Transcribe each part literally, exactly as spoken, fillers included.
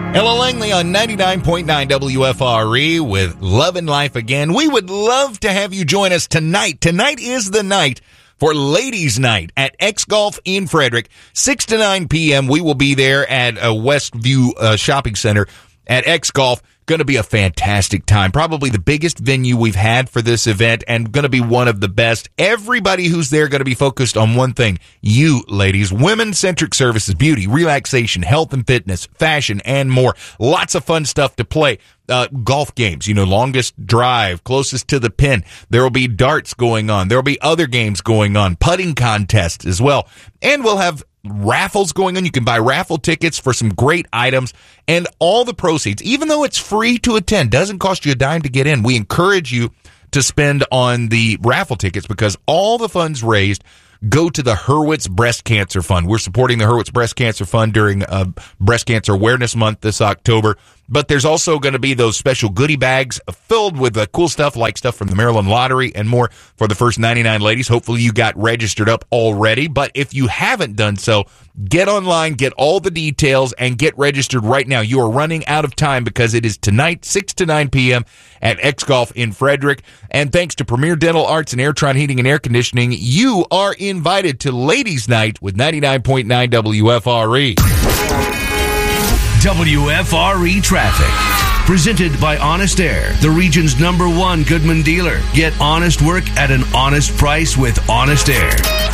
Ella Langley on ninety-nine point nine W F R E with Love and Life Again. We would love to have you join us tonight. Tonight is the night for Ladies' Night at X Golf in Frederick. six to nine p.m. We will be there at a Westview uh, Shopping Center at X Golf. Going to be a fantastic time. Probably the biggest venue we've had for this event and going to be one of the best. Everybody who's there going to be focused on one thing. You, ladies, women-centric services, beauty, relaxation, health and fitness, fashion, and more. Lots of fun stuff to play. Uh, golf games, you know, longest drive, closest to the pin. There will be darts going on. There will be other games going on, putting contests as well. And we'll have raffles going on. You can buy raffle tickets for some great items, and all the proceeds, even though it's free to attend, doesn't cost you a dime to get in. We encourage you to spend on the raffle tickets because all the funds raised go to the Hurwitz Breast Cancer Fund. We're supporting the Hurwitz Breast Cancer Fund during uh, Breast Cancer Awareness Month this October. But there's also going to be those special goodie bags filled with uh, cool stuff like stuff from the Maryland Lottery and more for the first ninety-nine ladies. Hopefully you got registered up already. But if you haven't done so, get online, get all the details, and get registered right now. You are running out of time because it is tonight, six to nine p.m. at X Golf in Frederick. And thanks to Premier Dental Arts and Airtron Heating and Air Conditioning, you are invited to Ladies' Night with ninety-nine point nine W F R E. W F R E Traffic. Presented by Honest Air, the region's number one Goodman dealer. Get honest work at an honest price with Honest Air.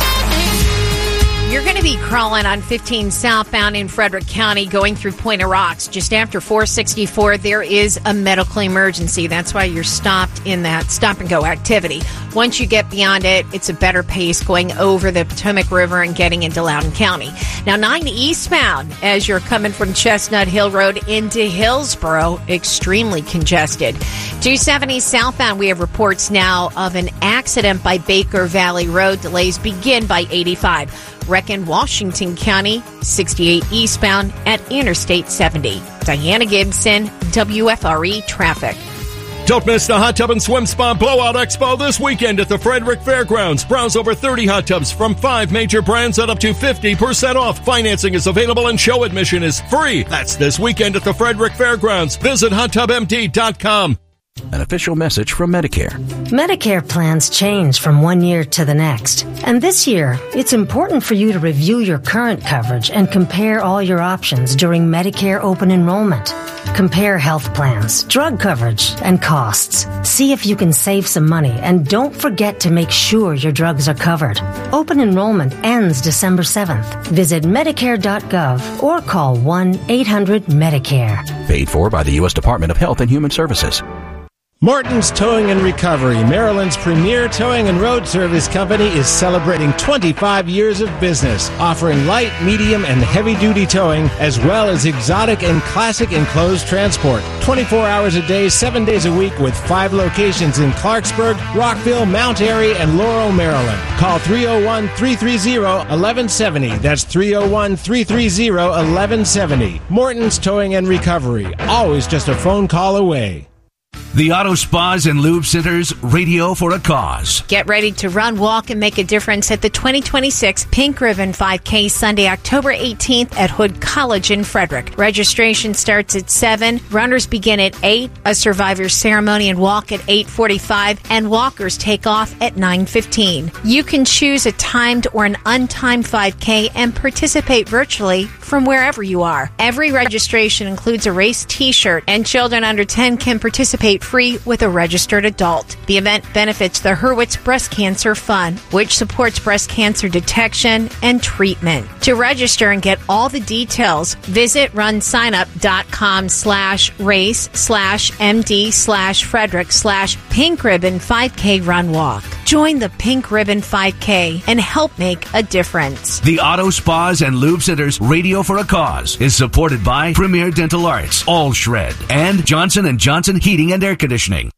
You're going to be crawling on fifteen southbound in Frederick County going through Point of Rocks. Just after four sixty-four, there is a medical emergency. That's why you're stopped in that stop-and-go activity. Once you get beyond it, it's a better pace going over the Potomac River and getting into Loudoun County. Now, nine eastbound, as you're coming from Chestnut Hill Road into Hillsboro, extremely congested. two seventy southbound, we have reports now of an accident by Baker Valley Road. Delays begin by eighty-five. Wreck in Washington County, sixty-eight eastbound at Interstate seventy. Diana Gibson, W F R E Traffic. Don't miss the Hot Tub and Swim Spa Blowout Expo this weekend at the Frederick Fairgrounds. Browse over thirty hot tubs from five major brands at up to fifty percent off. Financing is available and show admission is free. That's this weekend at the Frederick Fairgrounds. Visit hot tub m d dot com. An official message from Medicare. Medicare plans change from one year to the next. And this year, it's important for you to review your current coverage and compare all your options during Medicare open enrollment. Compare health plans, drug coverage, and costs. See if you can save some money, and don't forget to make sure your drugs are covered. Open enrollment ends December seventh. Visit Medicare dot gov or call one eight hundred Medicare. Paid for by the U S Department of Health and Human Services. Morton's Towing and Recovery, Maryland's premier towing and road service company, is celebrating twenty-five years of business, offering light, medium, and heavy-duty towing, as well as exotic and classic enclosed transport. twenty-four hours a day, seven days a week, with five locations in Clarksburg, Rockville, Mount Airy, and Laurel, Maryland. Call three oh one, three three zero, one one seven zero. That's three oh one, three three zero, one one seven zero. Morton's Towing and Recovery, always just a phone call away. The Auto Spas and Lube Centers, radio for a cause. Get ready to run, walk, and make a difference at the twenty twenty-six Pink Ribbon five K Sunday, October eighteenth at Hood College in Frederick. Registration starts at seven. Runners begin at eight. A survivor ceremony and walk at eight forty-five, and walkers take off at nine fifteen. You can choose a timed or an untimed five K and participate virtually from wherever you are. Every registration includes a race t-shirt, and children under ten can participate free with a registered adult. The event benefits the Hurwitz Breast Cancer Fund, which supports breast cancer detection and treatment. To register and get all the details, visit runsignup.com slash race slash MD slash Frederick slash Pink Ribbon five K Run Walk. Join the Pink Ribbon five K and help make a difference. The Auto Spas and Lube Centers, radio for a cause, is supported by Premier Dental Arts, All Shred, and Johnson and Johnson Heating and Air Conditioning.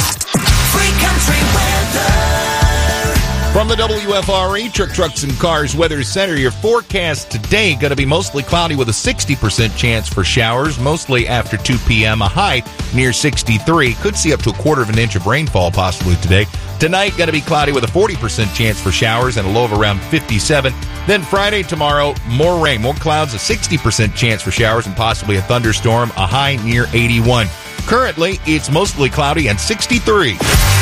Free country weather. From the W F R E Truck, Trucks, and Cars Weather Center, your forecast today going to be mostly cloudy with a sixty percent chance for showers, mostly after two p.m., a high near sixty-three. Could see up to a quarter of an inch of rainfall possibly today. Tonight, going to be cloudy with a forty percent chance for showers and a low of around fifty-seven. Then Friday, tomorrow, more rain, more clouds, a sixty percent chance for showers and possibly a thunderstorm, a high near eighty-one. Currently, it's mostly cloudy and sixty-three.